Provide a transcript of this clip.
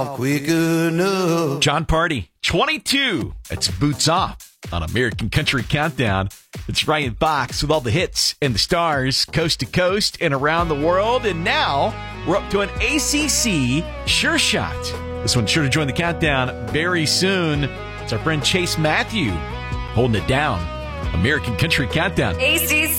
quick enough. John Party, 22. That's Boots Off on American Country Countdown. It's Ryan Fox with all the hits and the stars coast to coast and around the world. And now we're up to an ACC Sure Shot. This one's sure to join the countdown very soon. It's our friend Chase Matthew holding it down. American Country Countdown. ACC